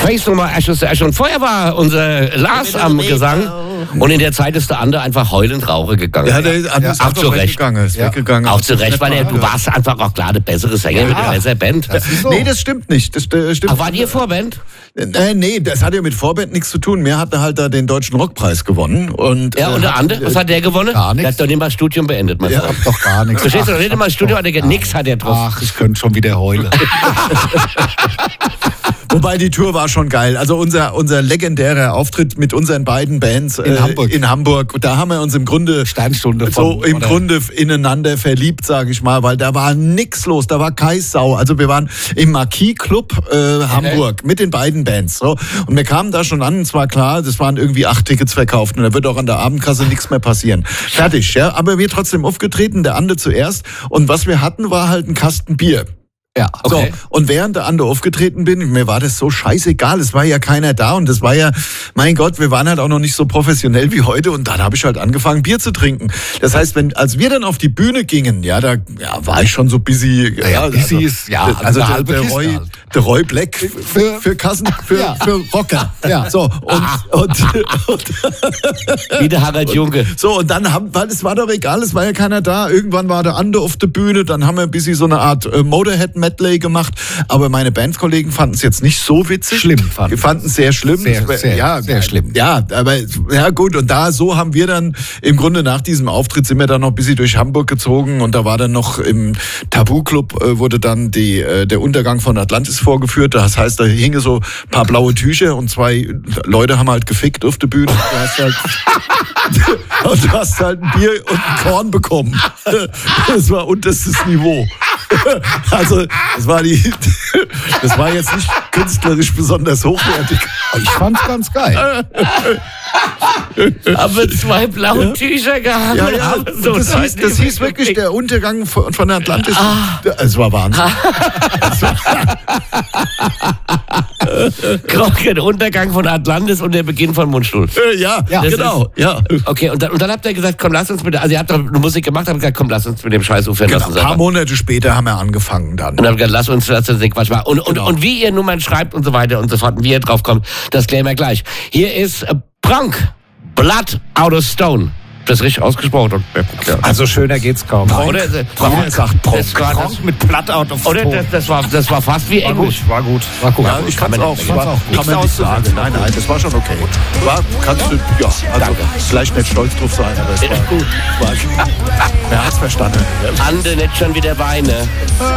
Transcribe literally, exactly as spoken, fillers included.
weiß noch mal, schon, schon vorher war unser Lars am Gesang und in der Zeit ist der andere einfach heulend Rauche gegangen. Ja, der andere ist auch zu Recht. weggegangen. Ist Ja. weggegangen. Auch zu Recht, weil er, du warst einfach auch klar der bessere Sänger Ja. mit der besseren Band. Das ist so. Nee, das stimmt nicht. Das äh, stimmt. Ach, wart ihr Vorband? Äh, nee, das hat ja mit Vorband nichts zu tun. Mir hat er halt da den Deutschen Rockpreis gewonnen. Und, Ja, und der hat- andere, was hat der gewonnen? Gar nichts. Der hat doch nicht mal das Studium beendet, mein Ja. Freund. Doch gar nichts. Verstehst du, doch Ach, nicht mal das Studium, hat er nix hat er drauf. Ach, ich könnte schon wieder heulen. Wobei die Tour war schon geil. Also unser, unser legendärer Auftritt mit unseren beiden Bands In äh, Hamburg. in Hamburg. Da haben wir uns im Grunde Sternstunde so von- im oder- Grunde ineinander verliebt, sage ich mal, weil da war nix los, da war keine Sau. Also wir waren im Marquis Club äh, Hamburg mit den beiden Bands. So. Und wir kamen da schon an, es war klar, das waren irgendwie acht Tickets verkauft und da wird auch an der Abendkasse nichts mehr passieren. Fertig, ja. Aber wir trotzdem aufgetreten, der Ande zuerst. Und was wir hatten, war halt ein Kasten Bier. Ja, So, und während der Ande aufgetreten bin, mir war das so scheißegal, es war ja keiner da und das war ja, mein Gott, wir waren halt auch noch nicht so professionell wie heute und dann habe ich halt angefangen, Bier zu trinken. Das heißt, wenn, als wir dann auf die Bühne gingen, ja, da ja, war ich schon so busy. Ja, ja, busy ist, ja, also, also eine der, halbe der, Kiste Roy, halt. der Roy Black für, für Kassen, für, Ja. für Rocker. Ja. So, und, und, und Wie der Harald Junke. so, und dann haben, weil es war doch egal, es war ja keiner da. Irgendwann war der Ande auf der Bühne, dann haben wir ein bisschen so eine Art äh, Motorhead-Medley gemacht. Aber meine Bandkollegen fanden es jetzt nicht so witzig. Schlimm fanden Wir fanden es sehr schlimm. Sehr, Es war- sehr, ja, sehr schlimm. Ja, aber ja gut, und da so haben wir dann im Grunde nach diesem Auftritt sind wir dann noch ein bisschen durch Hamburg gezogen und da war dann noch im Tabu-Club äh, wurde dann die, äh, der Untergang von Atlantis vorgeführt. Das heißt, da hingen so ein paar blaue Tücher und zwei Leute haben halt gefickt auf der Bühne. Du hast halt und du hast halt ein Bier und ein Korn bekommen. Das war unterstes Niveau. Also, das war die, das war jetzt nicht künstlerisch besonders hochwertig. Ich fand's ganz geil. Aber zwei blaue Tücher gehabt. Ja, ja, aber so das, hieß, das hieß wirklich der Untergang von, von Atlantis. Es war Wahnsinn. Der Untergang von Atlantis und der Beginn von Mundstuhl. Äh, ja, Ja, ja, genau. Ja. Okay, und dann, und dann habt ihr gesagt, komm, lass uns mit, also ihr habt doch Musik gemacht, habt gesagt, komm, lass uns mit dem Scheiß aufhören. Genau, lass uns ein paar einfach- Monate später haben wir angefangen dann. Und dann habt ihr gesagt, lass uns, lass uns den Quatsch machen. Und, und, Genau. und wie ihr Nummern schreibt und so weiter und so fort, und wie ihr drauf kommt, das klären wir gleich. Hier ist äh, Bronk, Blood Out of Stone. Das ist richtig ausgesprochen. Ja. Also schöner geht's kaum. Oder, äh, Bronk sagt Bronk. das war, das, Bronk mit Platt out of oder Stone. das, das, war, das war fast wie War Englisch. gut, war gut, war gut. Ja, ich fand's man auch, nicht war, auch gut. kann man Nichts nicht sagen. auszusetzen. Nein, nein, das war schon okay. War, kannst du, ja, also vielleicht nicht stolz drauf sein, aber es war gut. War, er hat's verstanden. Ande nicht schon wieder Weine.